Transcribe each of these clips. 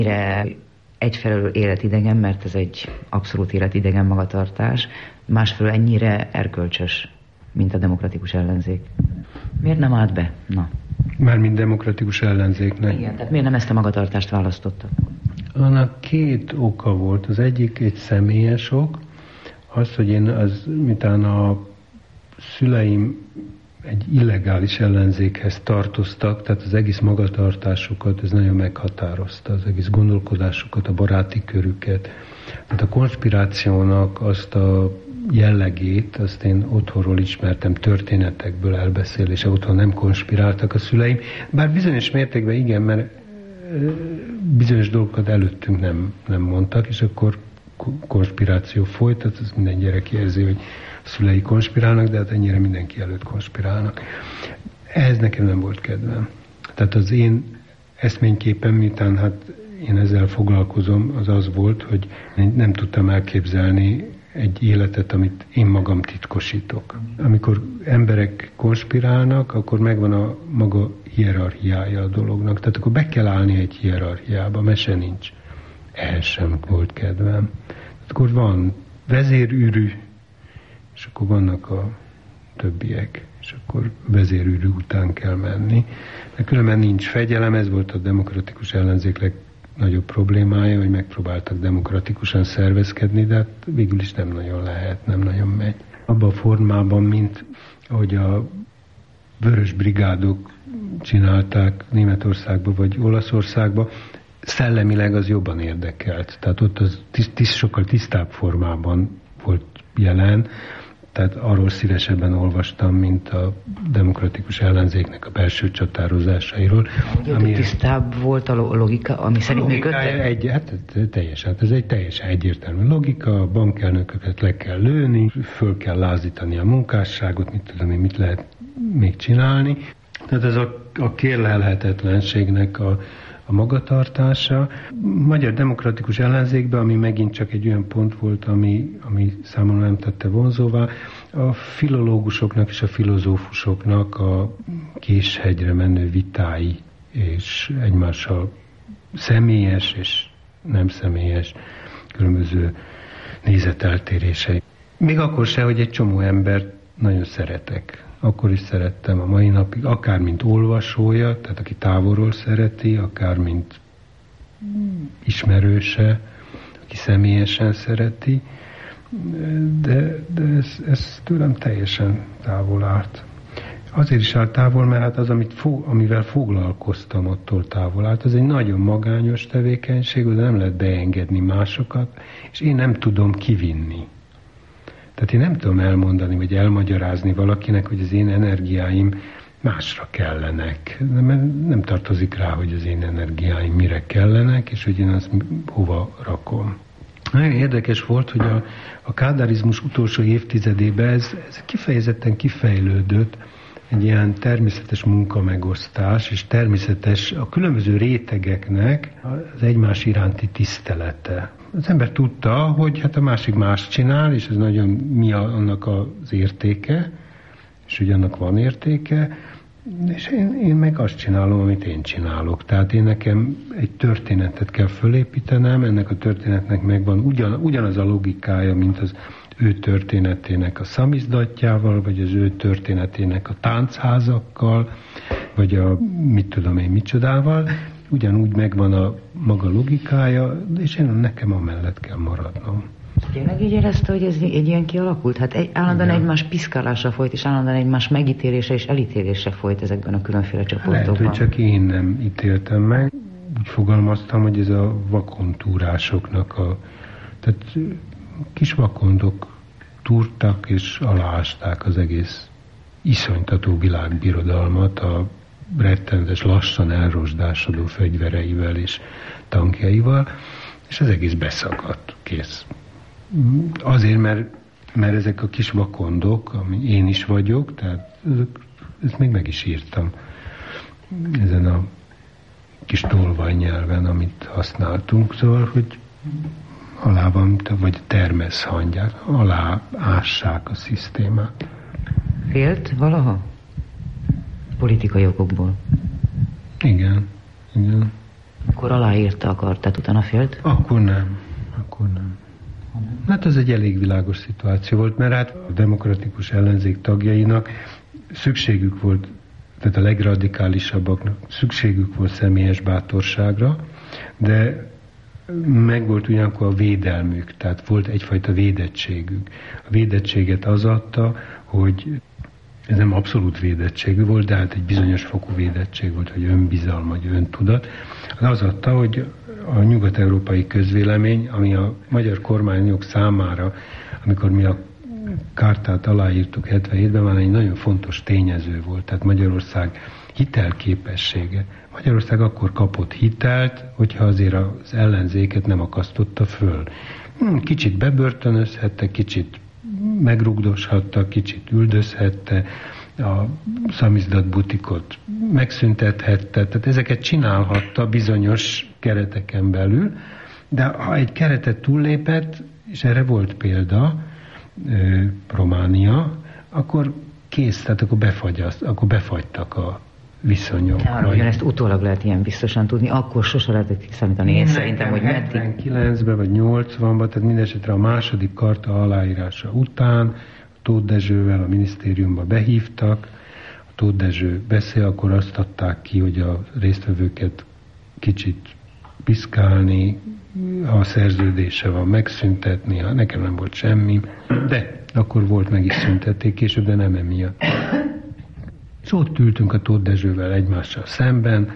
Egyfelől életidegen, mert ez egy abszolút életidegen magatartás, másfelől ennyire erkölcsös, mint a demokratikus ellenzék. Miért nem állt be? Na. Mármint demokratikus ellenzéknek. Igen, tehát miért nem ezt a magatartást választotta? Annak két oka volt. Az egyik egy személyes ok, az, hogy én miután a szüleim egy illegális ellenzékhez tartoztak, tehát az egész magatartásukat, ez nagyon meghatározta, az egész gondolkodásukat, a baráti körüket. Tehát a konspirációnak azt a jellegét, azt én otthonról ismertem, történetekből elbeszélése, otthon nem konspiráltak a szüleim, bár bizonyos mértékben igen, mert bizonyos dolgokat előttünk nem mondtak, és akkor konspiráció folyt, tehát ez minden gyerek érzi, hogy a szülei konspirálnak, de hát ennyire mindenki előtt konspirálnak. Ehhez nekem nem volt kedvem. Tehát az én eszményképem, miután hát én ezzel foglalkozom, az volt, hogy nem tudtam elképzelni egy életet, amit én magam titkosítok. Amikor emberek konspirálnak, akkor megvan a maga hierarchiája a dolognak. Tehát akkor be kell állni egy hierarchiába, mese nincs. Ehhez sem volt kedvem. Tehát akkor van vezérűrű, és akkor vannak a többiek, és akkor vezérűrű után kell menni. Mert különben nincs fegyelem, ez volt a demokratikus ellenzék legnagyobb problémája, hogy megpróbáltak demokratikusan szervezkedni, de hát végül is nem nagyon lehet, nem nagyon megy. Abban a formában, mint ahogy a vörös brigádok csinálták Németországba vagy Olaszországba, szellemileg az jobban érdekelt. Tehát ott az sokkal tisztább formában volt jelen, tehát arról szívesebben olvastam, mint a demokratikus ellenzéknek a belső csatározásairól. Ami tisztább volt a logika, ami szerint működtek? Hát teljesen. Ez egy teljesen egyértelmű logika, a bankelnököket le kell lőni, föl kell lázítani a munkásságot, mit lehet még csinálni. Tehát ez a kérlelhetetlenségnek a magatartása. Magyar demokratikus ellenzékben, ami megint csak egy olyan pont volt, ami számomra nem tette vonzóvá, a filológusoknak és a filozófusoknak a késhegyre menő vitái és egymással személyes és nem személyes különböző nézeteltérései. Még akkor se, hogy egy csomó embert nagyon szeretek. Akkor is szerettem a mai napig, akár mint olvasója, tehát aki távolról szereti, akár mint ismerőse, aki személyesen szereti, de ez tőlem teljesen távol állt. Azért is állt távol, mert hát az, amivel foglalkoztam, attól távol állt. Az egy nagyon magányos tevékenység, de nem lehet beengedni másokat, és én nem tudom kivinni. Tehát én nem tudom elmondani, vagy elmagyarázni valakinek, hogy az én energiáim másra kellenek. Nem tartozik rá, hogy az én energiáim mire kellenek, és hogy én azt hova rakom. Nagyon érdekes volt, hogy a kádárizmus utolsó évtizedében ez kifejezetten kifejlődött, egy ilyen természetes munkamegosztás, és természetes a különböző rétegeknek az egymás iránti tisztelete. Az ember tudta, hogy hát a másik más csinál, és ez nagyon mi annak az értéke, és hogy annak van értéke, és én meg azt csinálom, amit én csinálok. Tehát nekem egy történetet kell fölépítenem, ennek a történetnek megvan ugyanaz a logikája, mint az ő történetének a szamizdatjával, vagy az ő történetének a táncházakkal, vagy a mit tudom én micsodával. Ugyanúgy megvan a maga logikája, és nekem amellett kell maradnom. Tényleg így érezte, hogy ez egy ilyen kialakult? Hát állandóan egymás piszkálása folyt, és állandóan egymás megítélése és elítélése folyt ezekben a különféle csoportokban. Lehet, hogy csak én nem ítéltem meg. Úgy fogalmaztam, hogy ez a vakontúrásoknak tehát kis vakondok túrtak és aláásták az egész iszonytató világbirodalmat a rettenetes, lassan elrosdásodó fegyvereivel és tankjaival, és az egész beszakadt, kész. Azért, mert ezek a kis vakondok, ami én is vagyok, tehát ezt még meg is írtam ezen a kis tolvajnyelven, amit használtunk, szóval, hogy alá van, vagy termeszhangyák, alá ássák a szisztémát. Félt valaha? Politikai okokból? Igen. Akkor aláírta a kartát, utána félt? Akkor nem. Hát ez egy elég világos szituáció volt, mert hát a demokratikus ellenzék tagjainak szükségük volt, tehát a legradikálisabbaknak szükségük volt személyes bátorságra, de megvolt ugyanakkor a védelmük, tehát volt egyfajta védettségük. A védettséget az adta, hogy ez nem abszolút védettségű volt, de hát egy bizonyos fokú védettség volt, vagy önbizalom, vagy öntudat. Az adta, hogy a nyugat-európai közvélemény, ami a magyar kormányok számára, amikor mi a kártát aláírtuk 77-ben, már egy nagyon fontos tényező volt, tehát Magyarország hitelképessége. Magyarország akkor kapott hitelt, hogyha azért az ellenzéket nem akasztotta föl. Kicsit bebörtönözhette, kicsit megrugdoshatta, kicsit üldözhette, a szamizdat butikot megszüntethette, tehát ezeket csinálhatta bizonyos kereteken belül, de ha egy keretet túllépett, és erre volt példa, Románia, akkor kész, tehát akkor befagytak a viszonyok. Ugyanezt utólag lehet ilyen biztosan tudni, akkor sose lehetett kiszámítani. Én szerintem, hogy 79-ben vagy 80-ban, tehát mindesetre a második karta aláírása után Tóth Dezsővel a minisztériumba behívtak, a Tóth Dezső beszél, akkor azt adták ki, hogy a résztvevőket kicsit piszkálni, ha a szerződése van, megszüntetni, ha nekem nem volt semmi, de akkor volt, meg is szüntették később, de nem emiatt. És ott ültünk a Tóth Dezsővel egymással szemben,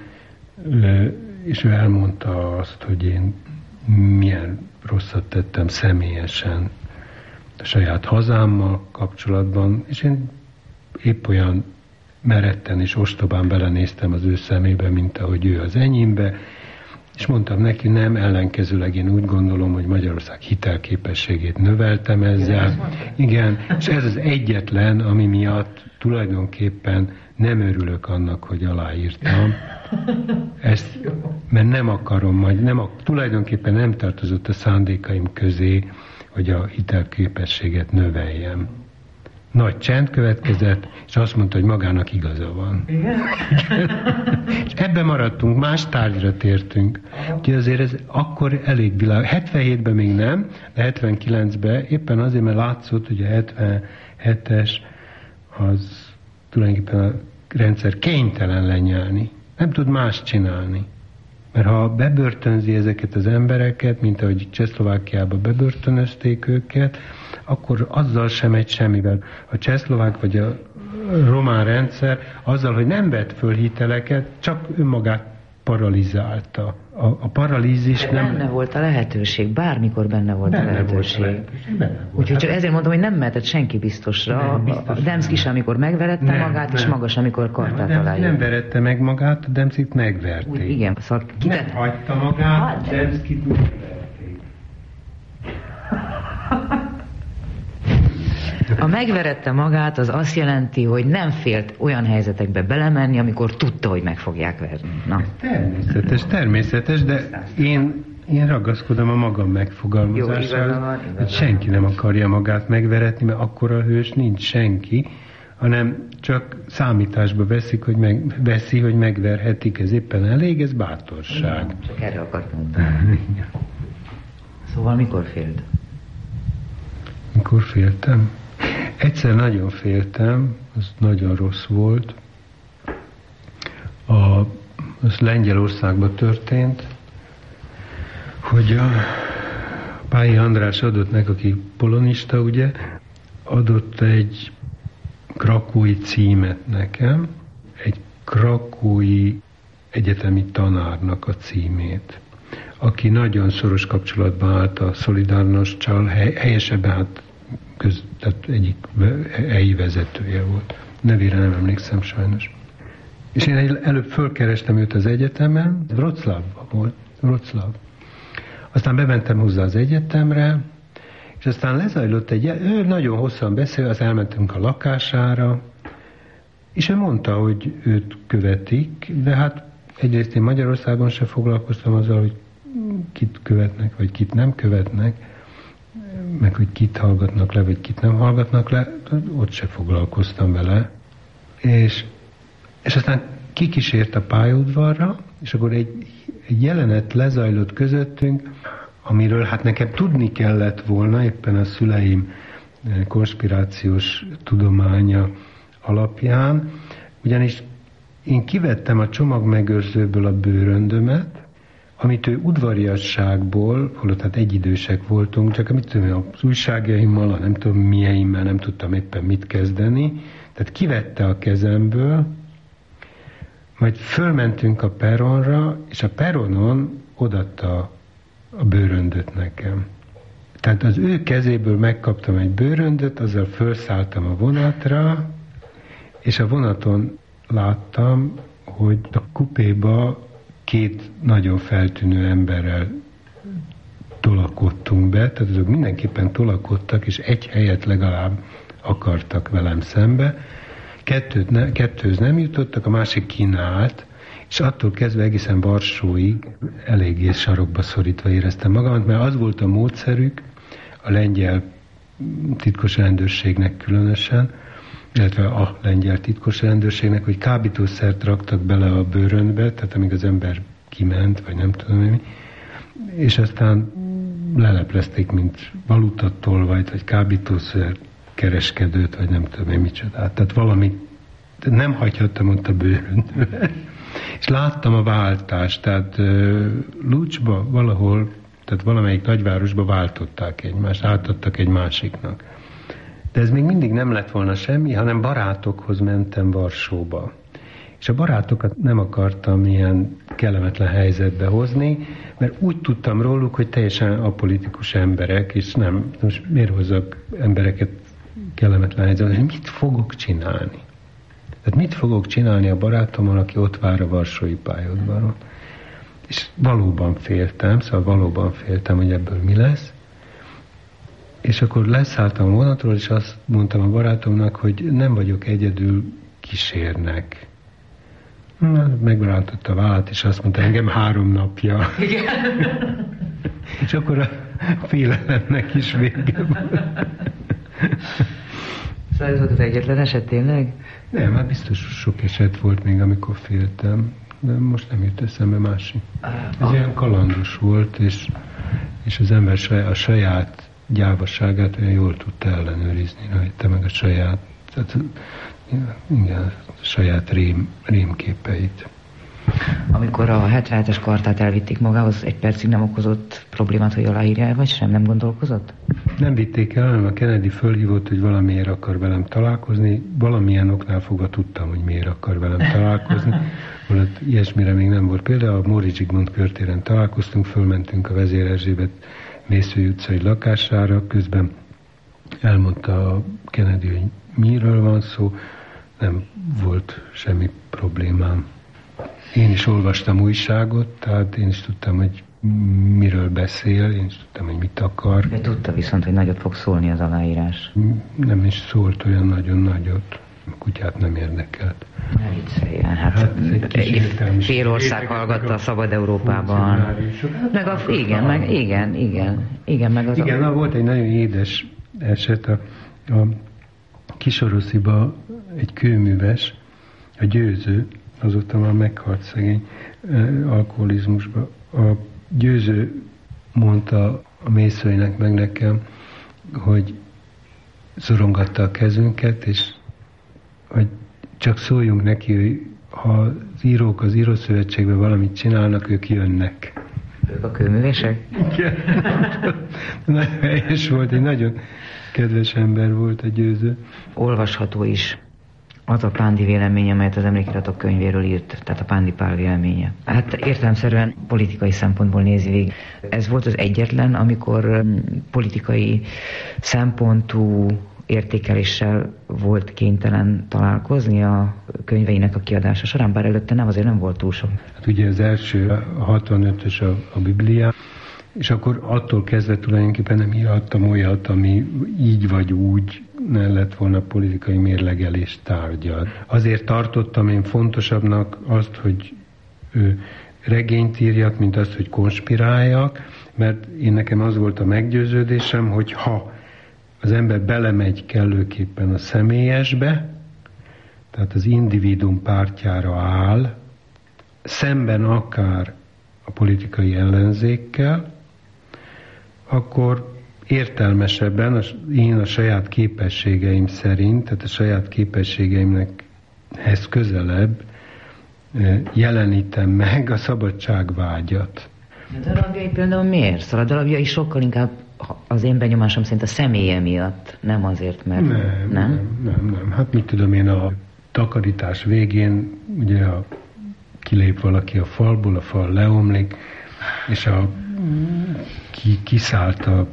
és ő elmondta azt, hogy én milyen rosszat tettem személyesen a saját hazámmal kapcsolatban, és én épp olyan meretten és ostobán belenéztem az ő szemébe, mint ahogy ő az enyémbe, és mondtam neki, nem, ellenkezőleg én úgy gondolom, hogy Magyarország hitelképességét növeltem ezzel. Igen, és ez az egyetlen, ami miatt tulajdonképpen nem örülök annak, hogy aláírtam. Ezt, mert nem akarom, tulajdonképpen nem tartozott a szándékaim közé, hogy a hitelképességet növeljem. Nagy csend következett, és azt mondta, hogy magának igaza van. Igen? És ebben maradtunk, más tárgyra tértünk. Úgyhogy azért ez akkor elég világ. 77-ben még nem, de 79-ben éppen azért, mert látszott, hogy a 77-es az tulajdonképpen a rendszer kénytelen lenyelni. Nem tud más csinálni. Mert ha bebörtönzi ezeket az embereket, mint ahogy Csehszlovákiában bebörtönözték őket, akkor azzal sem megy semmivel. A csehszlovák vagy a román rendszer azzal, hogy nem vett föl hiteleket, csak önmagát paralizálta. A paralízis nem... Benne volt a lehetőség, bármikor benne volt a lehetőség. Úgyhogy csak ezért mondom, hogy nem mehetett senki biztosra. A Demszky sem, amikor megverette magát, és maga sem, amikor kartát aláírta. Nem verette meg magát, a Demszkyt megverték. Igen, szóval nem hagyta magát, Demszkyt megverték. A megverette magát az azt jelenti, hogy nem félt olyan helyzetekbe belemenni, amikor tudta, hogy meg fogják verni. Na. Természetes, de én ragaszkodom a magam megfogalmazásához, hogy senki nem akarja magát megveretni, mert akkor a hős nincs senki, hanem csak számításba veszi, hogy megverhetik, ez éppen elég, ez bátorság. Igen, csak erre akartam. Szóval mikor félt? Mikor féltem? Egyszer nagyon féltem, az nagyon rossz volt. Az Lengyelországban történt, hogy a Pályi András adott neki, aki polonista, ugye, adott egy krakói címet nekem, egy krakói egyetemi tanárnak a címét, aki nagyon szoros kapcsolatban állt a Szolidárnossal, helyesebben hát tehát egyik helyi vezetője volt. Nevére nem emlékszem sajnos. És én előbb fölkerestem őt az egyetemen, Wroclawban volt, Wroclaw. Aztán bementem hozzá az egyetemre, és aztán lezajlott ő nagyon hosszan beszél, az elmentünk a lakására, és ő mondta, hogy őt követik, de hát egyrészt én Magyarországon se foglalkoztam azzal, hogy kit követnek, vagy kit nem követnek, meg hogy kit hallgatnak le, vagy kit nem hallgatnak le, ott se foglalkoztam vele. És aztán kikísért a pályaudvarra, és akkor egy jelenet lezajlott közöttünk, amiről hát nekem tudni kellett volna, éppen a szüleim konspirációs tudománya alapján, ugyanis én kivettem a csomagmegőrzőből a bőröndömet, amit ő udvariasságból, holott hát egyidősek voltunk, csak amit tudom, az újságjaimmal, nem tudom milyeimmel nem tudtam éppen mit kezdeni, tehát kivette a kezemből, majd fölmentünk a perronra, és a perronon odaadta a bőröndöt nekem. Tehát az ő kezéből megkaptam egy bőröndöt, azzal felszálltam a vonatra, és a vonaton láttam, hogy a kupéba 2 nagyon feltűnő emberrel tolakodtunk be, tehát azok mindenképpen tolakodtak, és egy helyet legalább akartak velem szembe. Kettőhöz nem jutottak, a másik kínált, és attól kezdve egészen Varsóig eléggé sarokba szorítva éreztem magamat, mert az volt a módszerük, a lengyel titkos rendőrségnek különösen, illetve a lengyel titkos rendőrségnek, hogy kábítószert raktak bele a bőröndbe, tehát amíg az ember kiment, vagy nem tudom mi, és aztán leleplezték, mint valutatolvajt, vagy kábítószer kereskedőt, vagy nem tudom én micsodát. Tehát valamit nem hagyhattam ott a bőröndbe. És láttam a váltást, tehát Lucsba valahol, tehát valamelyik nagyvárosba váltották egymást, átadtak egy másiknak. De ez még mindig nem lett volna semmi, hanem barátokhoz mentem Varsóba. És a barátokat nem akartam ilyen kellemetlen helyzetbe hozni, mert úgy tudtam róluk, hogy teljesen apolitikus emberek, és nem, most miért hozzak embereket kellemetlen helyzetbe, hogy mit fogok csinálni? Tehát mit fogok csinálni a barátommal, aki ott vár a varsói pályaudvaron? És valóban féltem, hogy ebből mi lesz. És akkor leszálltam a vonatról, és azt mondtam a barátomnak, hogy nem vagyok egyedül, kísérnek. Megrántotta a vállat, és azt mondta, engem 3 napja. Igen. És akkor a félelemnek is vége volt. Szóval ez volt az egyetlen eset tényleg? Nem, hát biztos sok eset volt még, amikor féltem, de most nem jut eszembe másik. Ez olyan kalandos volt, és az ember a saját gyávaságát olyan jól tudta ellenőrizni rajta, meg a saját, tehát, igen, a saját rémképeit. Amikor a 77-es kartát elvitték magához, egy percig nem okozott problémát, hogy aláírja, vagy sem? Nem gondolkozott? Nem vitték el, hanem a Kennedy fölhívott, hogy valamiért akar velem találkozni. Valamilyen oknál fogva tudtam, hogy miért akar velem találkozni. Valahogy ilyesmire még nem volt. Például a Móricz Zsigmond körtéren találkoztunk, fölmentünk a Vezér Erzsébet Mészői utcai lakására, közben elmondta a Kennedy, hogy miről van szó, nem volt semmi problémám. Én is olvastam újságot, tehát én is tudtam, hogy miről beszél, én is tudtam, hogy mit akar. De tudta viszont, hogy nagyot fog szólni az aláírás. Nem is szólt olyan nagyon nagyot. A kutyát nem érdekelt. Ne vicceljen, hát fél ország hallgatta a Szabad Európában. Meg a, igen, meg az... Igen, volt egy nagyon édes eset, a Kisorosziba egy kőműves, a Győző, azóta már meghalt szegény alkoholizmusba. A Győző mondta a Mészőinek meg nekem, hogy szorongatta a kezünket, és hogy csak szóljunk neki, hogy ha az írók az Írószövetségben valamit csinálnak, ők jönnek. Ők a kőművések? Igen. Nagyon helyes volt, egy nagyon kedves ember volt a Győző. Olvasható is az a Pándi véleménye, amelyet az Emlékiratok könyvéről írt, tehát a Pándi Pál véleménye. Hát értelemszerűen politikai szempontból nézi végig. Ez volt az egyetlen, amikor politikai szempontú értékeléssel volt kénytelen találkozni a könyveinek a kiadása során, bár előtte nem, azért nem volt túl sok. Hát ugye az első 65-ös a Biblia, és akkor attól kezdve tulajdonképpen nem írhattam olyat, ami így vagy úgy ne lett volna politikai mérlegelés tárgyad. Azért tartottam én fontosabbnak azt, hogy regényt írjak, mint azt, hogy konspiráljak, mert én nekem az volt a meggyőződésem, hogy ha az ember belemegy kellőképpen a személyesbe, tehát az individuum pártjára áll, szemben akár a politikai ellenzékkel, akkor értelmesebben én a saját képességeim szerint, tehát a saját képességeimhez közelebb jelenítem meg a szabadságvágyat. A darabjai például miért? Szóval a darabjai sokkal inkább az én benyomásom szerint a személye miatt, nem azért, mert... Nem. Hát mit tudom én, a takarítás végén ugye kilép valaki a falból, a fal leomlik, és kiszállt a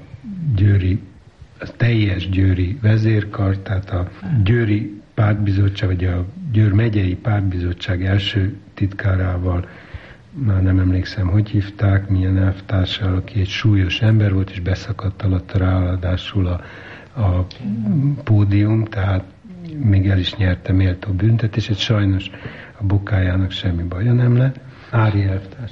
teljes győri vezérkar, tehát a győri pártbizottság, vagy a Győr megyei pártbizottság első titkárával, már nem emlékszem, hogy hívták, milyen elvtársal, aki egy súlyos ember volt, és beszakadt alatt ráadásul a pódium, tehát még el is nyerte méltó büntetését, sajnos a bokájának semmi baja nem lett, Ári elvtárs.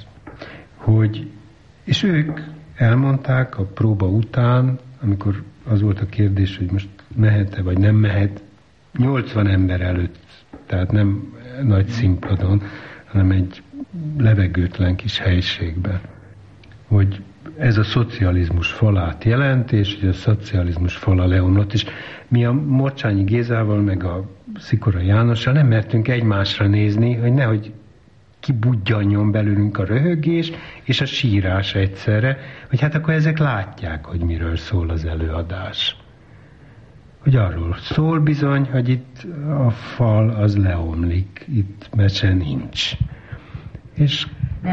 És ők elmondták a próba után, amikor az volt a kérdés, hogy most mehet-e vagy nem mehet, 80 ember előtt, tehát nem nagy színpadon, hanem egy levegőtlen kis helyiségben, hogy ez a szocializmus falát jelent, és hogy a szocializmus fala leomlott, és mi a Morcsányi Gézával, meg a Szikora Jánossal nem mertünk egymásra nézni, hogy nehogy kibudjanjon belőlünk a röhögés és a sírás egyszerre, hogy hát akkor ezek látják, hogy miről szól az előadás. Hogy arról szól bizony, hogy itt a fal az leomlik, itt mese nincs. És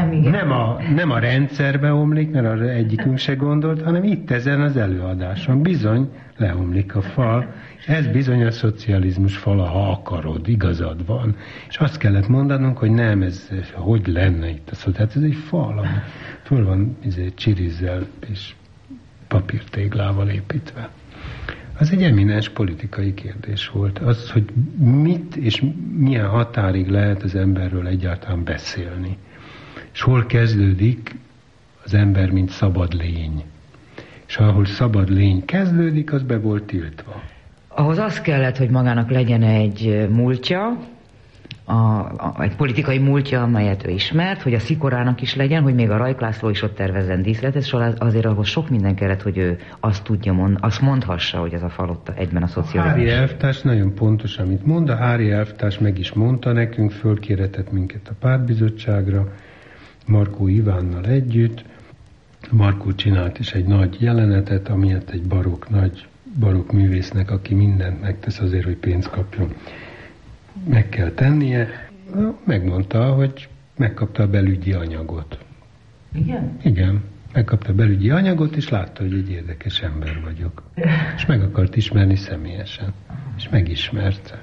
nem a rendszerbe omlik, mert arra egyikünk se gondolt, hanem itt ezen az előadáson bizony leomlik a fal. Ez bizony a szocializmus fala, ha akarod, igazad van. És azt kellett mondanunk, hogy nem, ez hogy lenne itt a szocializmus. Hát ez egy fal, ami föl van csirizzel és papírtéglával építve. Az egy eminens politikai kérdés volt. Az, hogy mit és milyen határig lehet az emberről egyáltalán beszélni. És hol kezdődik az ember, mint szabad lény. És ahol szabad lény kezdődik, az be volt tiltva. Ahhoz az kellett, hogy magának legyen egy múltja, egy politikai múltja, amelyet ő ismert, hogy a Szikorának is legyen, hogy még a Rajk László is ott tervezzen díszletet, és azért ahhoz sok minden kellett, hogy ő azt tudja azt mondhassa, hogy ez a fal ott egyben a szocializmus. Hári elvtárs nagyon pontos, amit mond. A Hári elvtárs meg is mondta nekünk, fölkéretett minket a pártbizottságra, Markó Ivánnal együtt. Markó csinált is egy nagy jelenetet, amilyet egy nagy barokk művésznek, aki mindent megtesz azért, hogy pénzt kapjon, meg kell tennie. Megmondta, hogy megkapta a belügyi anyagot. Igen? Igen, megkapta a belügyi anyagot, és látta, hogy egy érdekes ember vagyok. És meg akart ismerni személyesen. És megismerte.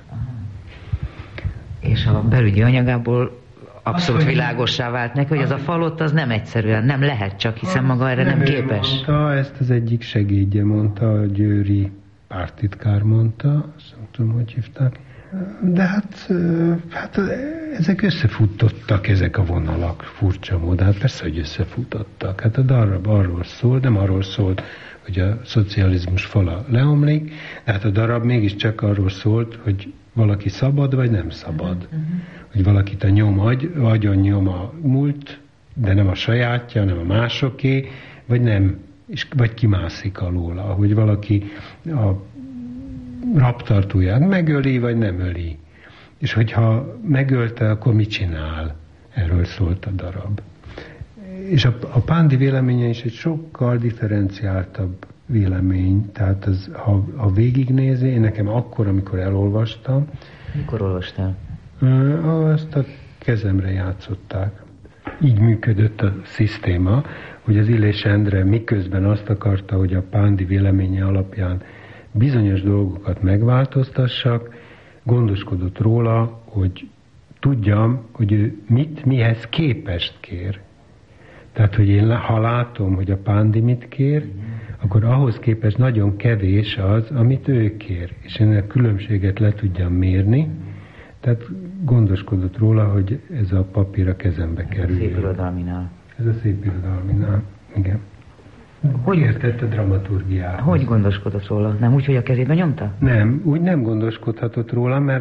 És a belügyi anyagából abszolút világossá vált neki, hogy az a falott az nem egyszerűen, nem lehet csak, hiszen maga erre nem képes. Mondta, ezt az egyik segédje mondta, a győri pártitkár mondta, azt nem tudom, hogy hívták. De hát ezek összefutottak, ezek a vonalak, furcsa módon. Hát persze, hogy összefutottak. Hát a darab arról szól, nem arról szólt, hogy a szocializmus fala leomlik, de hát a darab mégiscsak arról szólt, hogy valaki szabad, vagy nem szabad. Hogy valakit agyon nyom a múlt, de nem a sajátja, nem a másoké, vagy nem, vagy kimászik alóla. Hogy valaki a rabtartóját megöli, vagy nem öli. És hogyha megölte, akkor mit csinál? Erről szólt a darab. És a Pándi véleménye is egy sokkal differenciáltabb vélemény. Tehát ha végignézi, én nekem akkor, amikor elolvastam. Mikor olvastál? Azt a kezemre játszották. Így működött a szisztéma, hogy az Illés Endre miközben azt akarta, hogy a Pándi véleménye alapján bizonyos dolgokat megváltoztassak, gondoskodott róla, hogy tudjam, hogy ő mihez képest kér. Tehát, hogy én ha látom, hogy a Pándi mit kér, akkor ahhoz képest nagyon kevés az, amit ő kér. És én a különbséget le tudjam mérni, tehát gondoskodott róla, hogy ez a papír a kezembe kerül. Ez a Szép Irodalminál. Ez a Szép Irodalminál, igen. Hogy értett a dramaturgiához? Hogy gondoskodott róla? Nem úgy, hogy a kezébe nyomta? Nem, úgy nem gondoskodhatott róla, mert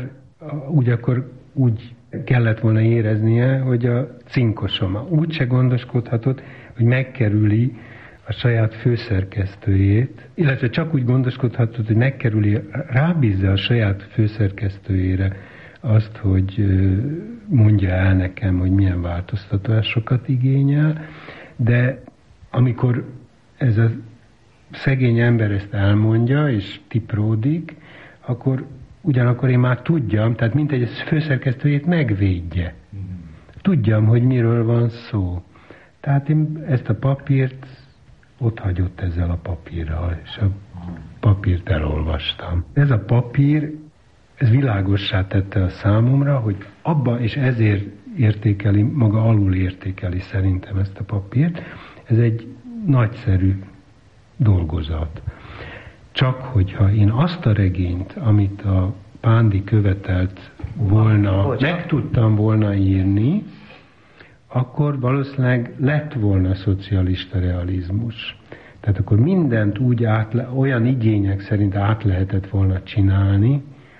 úgy akkor úgy kellett volna éreznie, hogy a cinkosom úgy se gondoskodhatott, hogy megkerüli a saját főszerkesztőjét, illetve csak úgy gondoskodhatott, hogy megkerüli, rábízza a saját főszerkesztőjére azt, hogy mondja el nekem, hogy milyen változtatásokat igényel, de amikor ez a szegény ember ezt elmondja, és tipródik, akkor ugyanakkor én már tudjam, tehát mint egy főszerkesztőjét megvédje. Tudjam, hogy miről van szó. Tehát én ezt a papírt ott hagyott ezzel a papírral, és a papírt elolvastam. Ez a papír, ez világossá tette a számomra, hogy abba, és ezért értékeli, maga alul értékeli szerintem ezt a papírt, ez egy nagyszerű dolgozat. Csak hogyha én azt a regényt, amit a Pándi követelt volna, meg tudtam volna írni, akkor valószínűleg lett volna szocialista realizmus. Tehát akkor mindent úgy olyan igények szerint át lehetett volna csinálni,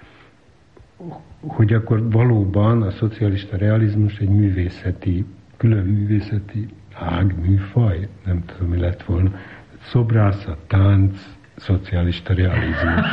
hogy akkor valóban a szocialista realizmus egy művészeti, külön művészeti műfaj, nem tudom, mi lett volna. Szobrászat, tánc, szocialista realizmus.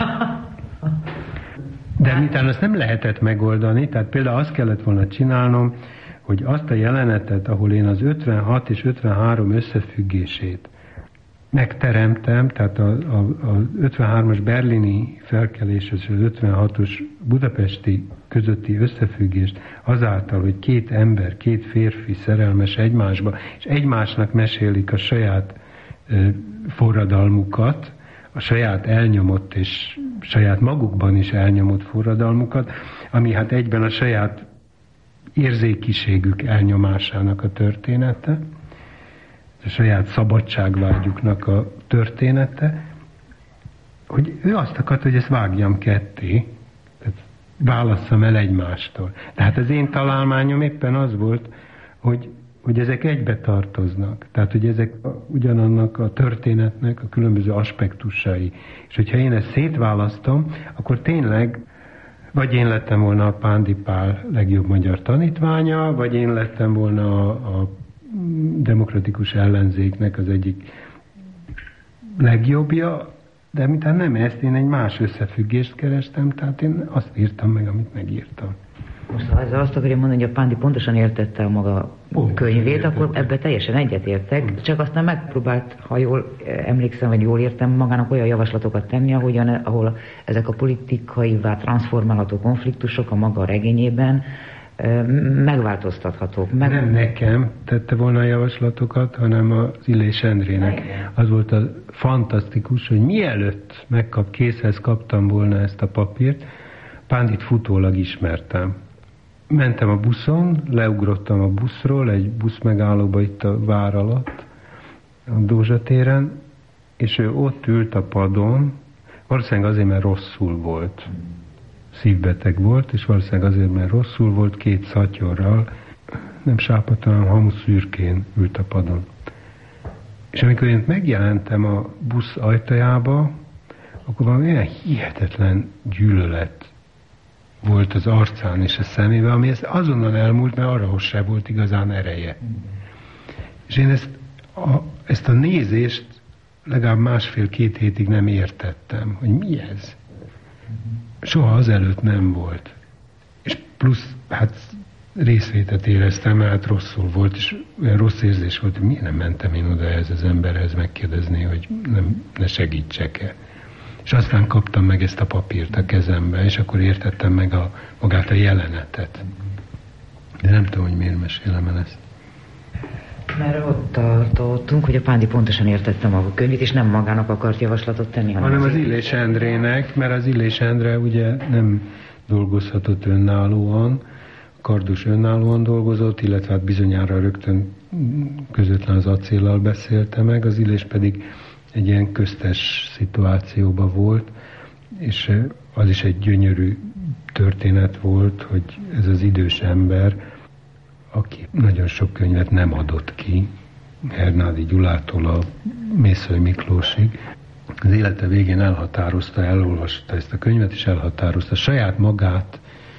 De miután azt nem lehetett megoldani, tehát például azt kellett volna csinálnom, hogy azt a jelenetet, ahol én az 56 és 53 összefüggését megteremtem, tehát a 53-as berlini felkelés és az 56-os budapesti közötti összefüggést azáltal, hogy két ember, két férfi szerelmes egymásba, és egymásnak mesélik a saját forradalmukat, a saját elnyomott és saját magukban is elnyomott forradalmukat, ami hát egyben a saját érzékiségük elnyomásának a története, a saját szabadságvágyuknak a története, hogy ő azt akarta, hogy ezt vágjam ketté, tehát válasszam el egymástól. Tehát az én találmányom éppen az volt, hogy ezek egybe tartoznak. Tehát, hogy ezek ugyanannak a történetnek a különböző aspektusai. És hogyha én ezt szétválasztom, akkor tényleg vagy én lettem volna a Pándi Pál legjobb magyar tanítványa, vagy én lettem volna a demokratikus ellenzéknek az egyik legjobbja, de mintha nem ezt, én egy más összefüggést kerestem, tehát én azt írtam meg, amit megírtam. Most ha ezzel azt akarja mondani, hogy a Pándi pontosan értette a maga könyvét, akkor ebbe teljesen egyetértek, csak aztán megpróbált, ha jól emlékszem, vagy jól értem, magának olyan javaslatokat tenni, ahol ezek a politikaibbá transformálható konfliktusok a maga regényében megváltoztathatók. Nem nekem tette volna a javaslatokat, hanem az Illés Endrének. Az volt a fantasztikus, hogy mielőtt készhez kaptam volna ezt a papírt, Pándit futólag ismertem. Mentem a buszon, leugrottam a buszról, egy busz megállóba itt a vár alatt, a Dózsa téren, és ő ott ült a padon, valószínűleg azért, mert rosszul volt. Szívbeteg volt, és valószínűleg azért, mert rosszul volt, két szatyorral, nem sápadt, hanem hamuszürkén ült a padon. És amikor én megjelentem a busz ajtajába, akkor valami olyan hihetetlen gyűlölet volt az arcán és a szemében, ami azonnal elmúlt, mert arra se volt igazán ereje. És én ezt a nézést legalább 1,5-2 hétig nem értettem, hogy mi ez. Soha azelőtt nem volt. És plusz, hát részvétet éreztem, mert rosszul volt, és olyan rossz érzés volt, hogy miért nem mentem én oda ez az emberhez megkérdezni, hogy ne segítsek-e. És aztán kaptam meg ezt a papírt a kezembe, és akkor értettem meg magát a jelenetet. De nem tudom, hogy miért mesélem el ezt. Mert ott tartottunk, hogy a Pándi pontosan értette maga könyvét, és nem magának akart javaslatot tenni, hanem az Illés Endrének, mert az Illés Endre ugye nem dolgozhatott önállóan, Kardos önállóan dolgozott, illetve hát bizonyára rögtön közvetlen az Acéllal beszélte meg, az Illés pedig egy ilyen köztes szituációban volt, és az is egy gyönyörű történet volt, hogy ez az idős ember, aki nagyon sok könyvet nem adott ki, Hernádi Gyulától a Mészöly Miklósig, az élete végén elolvasta ezt a könyvet, és elhatározta saját magát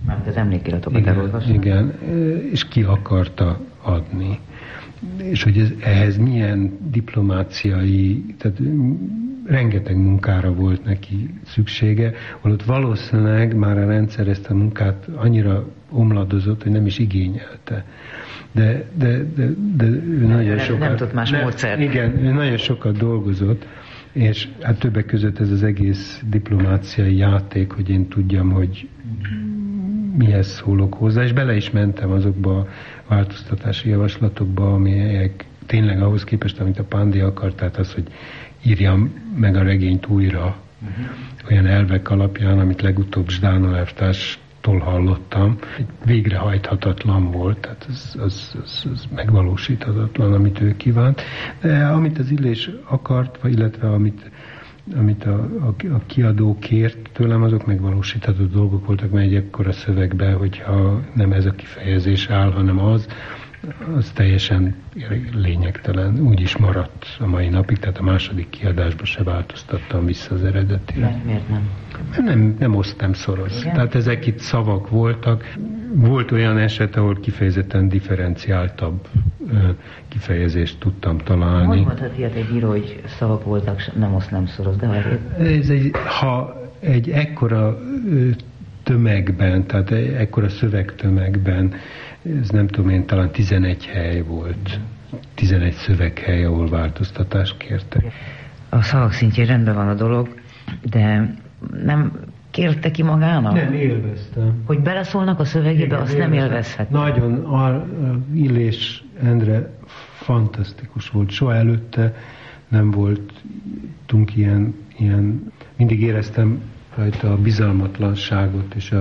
Mármint az emlékiratokat elolvasni. Igen, és ki akarta adni. És hogy ehhez milyen diplomáciai, tehát rengeteg munkára volt neki szüksége, holott valószínűleg már a rendszer ezt a munkát annyira omladozott, hogy nem is igényelte. De ő nagyon sokat... Nem tudott más módszert. Igen, ő nagyon sokat dolgozott, és hát többek között ez az egész diplomáciai játék, hogy én tudjam, hogy mihez szólok hozzá, és bele is mentem azokba a változtatási javaslatokba, amelyek tényleg ahhoz képest, amit a Pándi akart, tehát az, hogy írjam meg a regényt újra, olyan elvek alapján, amit legutóbb Zsdána elvtárstól hallottam, végrehajthatatlan volt, tehát az megvalósíthatatlan, amit ő kívánt. De amit az Illés akart, illetve amit a kiadó kért tőlem, azok megvalósítható dolgok voltak, mert egy ekkora szövegben, hogyha nem ez a kifejezés áll, hanem az teljesen lényegtelen. Úgy is maradt a mai napig, tehát a második kiadásban se változtattam vissza az eredetire. Miért nem? Nem osztam szoros. Igen? Tehát ezek itt szavak voltak. Volt olyan eset, ahol kifejezetten differenciáltabb kifejezést tudtam találni. Hogy mondhat ilyet egy író, hogy szavak voltak, nem osztam szoros, de ha egy ekkora tömegben, tehát ekkora szövegtömegben, ez nem tudom én, talán 11 hely volt, 11 szöveghely, ahol változtatást kértek. A szavak szintjén rendben van a dolog, de nem kérte ki magának? Nem, élveztem. Hogy beleszólnak a szövegébe, igen, azt nem élvezhet. Nagyon, Illés Endre fantasztikus volt. Soha előtte nem voltunk ilyen mindig éreztem rajta a bizalmatlanságot és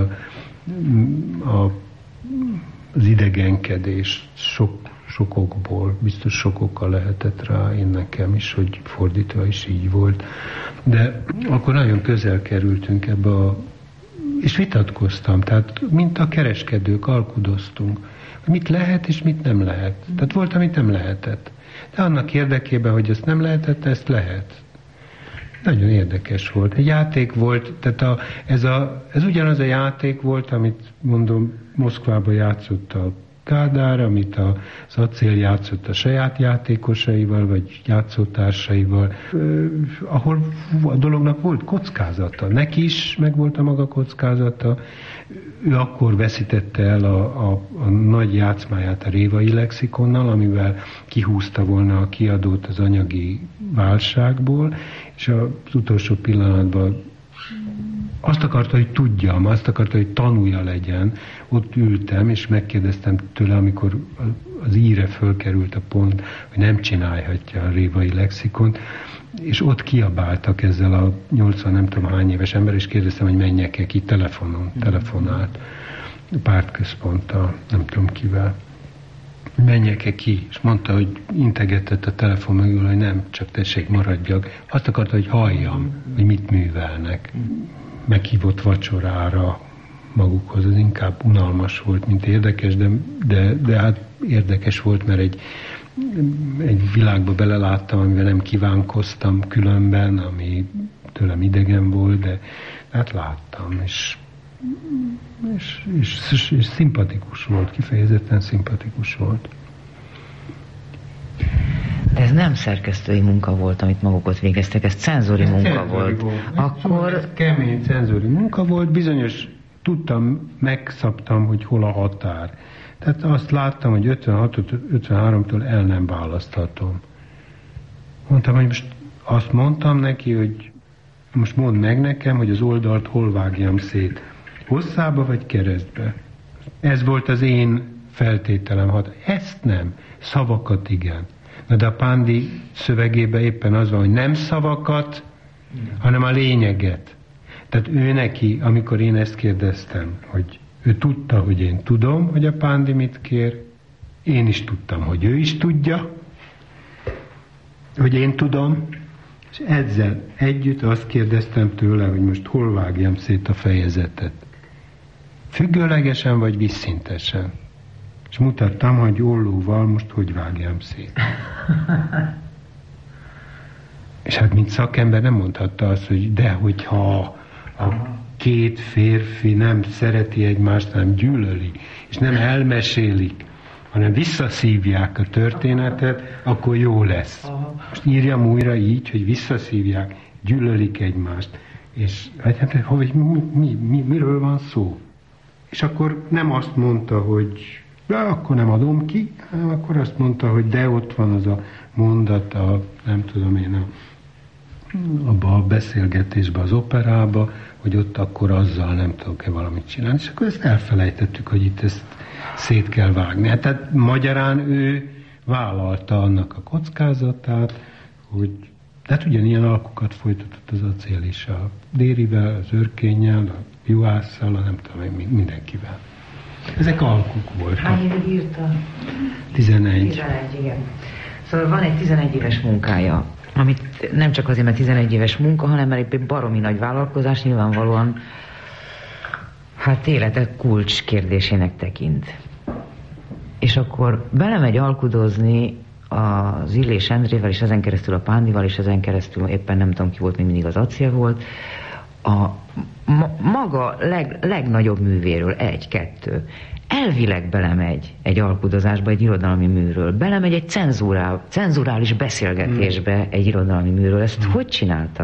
az idegenkedést sokokból, biztos sokokkal lehetett rá, én nekem is, hogy fordítva is így volt. De akkor nagyon közel kerültünk ebbe és vitatkoztam, tehát mint a kereskedők alkudoztunk, hogy mit lehet és mit nem lehet. Tehát volt, amit nem lehetett. De annak érdekében, hogy ezt nem lehetett, ezt lehet. Nagyon érdekes volt. Egy játék volt, tehát ez ugyanaz a játék volt, amit mondom, Moszkvában játszott a Kádár, amit az Acél játszott a saját játékosaival, vagy játszótársaival, ahol a dolognak volt kockázata. Neki is megvolt a maga kockázata. Ő akkor veszítette el a nagy játszmáját a Révai lexikonnal, amivel kihúzta volna a kiadót az anyagi válságból, és az utolsó pillanatban azt akarta, hogy tudjam, azt akarta, hogy tanulja legyen. Ott ültem, és megkérdeztem tőle, amikor az íre fölkerült a pont, hogy nem csinálhatja a Révai lexikont, és ott kiabáltak ezzel a 80 nem tudom hány éves ember, és kérdeztem, hogy menjek-e ki telefonált a pártközponttal, nem tudom kivel. Menjek-e ki? És mondta, hogy integetett a telefon mögül, hogy nem, csak tessék, maradjak. Azt akarta, hogy halljam, hogy mit művelnek. Meghívott vacsorára magukhoz, az inkább unalmas volt, mint érdekes, de hát érdekes volt, mert egy világba beleláttam, amivel nem kívánkoztam különben, ami tőlem idegen volt, de hát láttam, és szimpatikus volt, kifejezetten szimpatikus volt. De ez nem szerkesztői munka volt, amit maguk végeztek, ez cenzori munka volt. Akkor ez kemény cenzori munka volt, bizonyos tudtam, megszabtam, hogy hol a határ. Tehát azt láttam, hogy 56-53-tól el nem választhatom. Mondtam, hogy most azt mondtam neki, hogy most mondd meg nekem, hogy az oldalt hol vágjam szét. Hosszába vagy keresztbe? Ez volt az én feltételem. Ezt nem, szavakat igen. Na de a Pándi szövegében éppen az van, hogy nem szavakat, hanem a lényeget. Tehát ő neki, amikor én ezt kérdeztem, hogy ő tudta, hogy én tudom, hogy a Pándi mit kér, én is tudtam, hogy ő is tudja, hogy én tudom, és ezzel együtt azt kérdeztem tőle, hogy most hol vágjam szét a fejezetet. Függőlegesen vagy vízszintesen? És mutattam, hogy ollóval most hogy vágjam szét. És hát mint szakember nem mondhatta azt, hogy de hogyha a két férfi nem szereti egymást, hanem gyűlöli, és nem elmesélik, hanem visszaszívják a történetet, akkor jó lesz. Most írjam újra így, hogy visszaszívják, gyűlölik egymást. És hogy miről van szó? És akkor nem azt mondta, hogy de akkor nem adom ki, hanem akkor azt mondta, hogy de ott van az a mondat, nem tudom én, abban a beszélgetésben, az operába, hogy ott akkor azzal nem tudok-e valamit csinálni. És akkor ezt elfelejtettük, hogy itt ezt szét kell vágni. Hát, tehát magyarán ő vállalta annak a kockázatát, hogy hát ugyanilyen alkukat folytatott az Acél is, a Dérivel, az Örkénnyel, a Juhásszal, nem tudom, mindenkivel. Ezek alkuk voltak. Hány évig írta? 11. 11, igen. Szóval van egy 11 éves munkája, amit nem csak azért, mert 11 éves munka, hanem mert egy baromi nagy vállalkozás nyilvánvalóan hát élete kulcs kérdésének tekint. És akkor belemegy alkudozni az Illés Endrével, és ezen keresztül a Pándival, és ezen keresztül éppen nem tudom ki volt, még mindig az Acél volt, a maga legnagyobb művéről, 1-2. Elvileg belemegy egy alkudozásba, egy irodalmi műről, belemegy egy cenzurális beszélgetésbe egy irodalmi műről. Ezt hogy csinálta?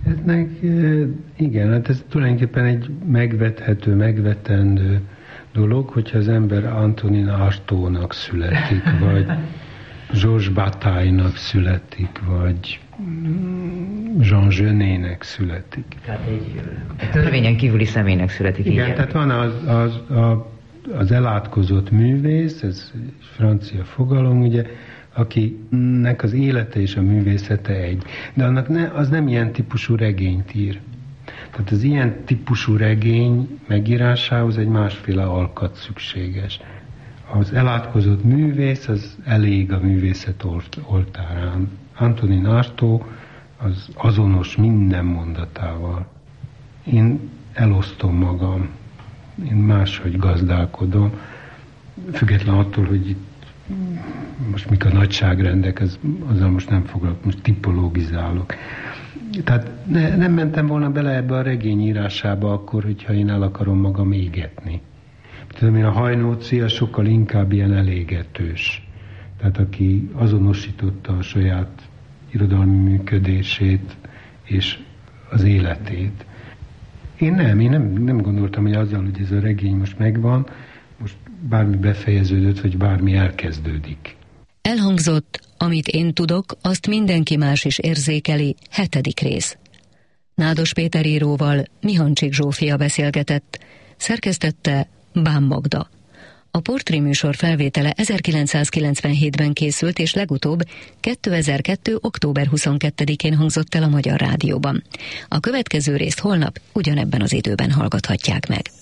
Igen, hát ez tulajdonképpen egy megvethető, megvetendő dolog, hogyha az ember Antonin Artaudnak születik, vagy Georges Bataille-nak születik, vagy Jean Genet-nek születik. Tehát egy törvényen kívüli személynek születik. Igen, így tehát van az elátkozott művész, ez francia fogalom, ugye, akinek az élete és a művészete egy. De annak az nem ilyen típusú regényt ír. Tehát az ilyen típusú regény megírásához egy másféle alkat szükséges. Az elátkozott művész az elég a művészet oltárán. Antonin Artaud az azonos minden mondatával. Én elosztom magam, én máshogy gazdálkodom, független attól, hogy itt most mik a nagyságrendek, azzal most nem foglalkozom, most tipologizálok. Tehát nem mentem volna bele ebbe a regény írásába akkor, hogyha én el akarom magam égetni. Tudom én, a Hajnóci sokkal inkább ilyen elégetős. Tehát aki azonosította a saját irodalmi működését és az életét. Én nem gondoltam, hogy azzal, hogy ez a regény most megvan, most bármi befejeződött, vagy bármi elkezdődik. Elhangzott, amit én tudok, azt mindenki más is érzékeli, 7. rész. Nádos Péter íróval Mihancsik Zsófia beszélgetett, szerkesztette Bán Magda. A Portré műsor felvétele 1997-ben készült, és legutóbb 2002. október 22-én hangzott el a Magyar Rádióban. A következő részt holnap ugyanebben az időben hallgathatják meg.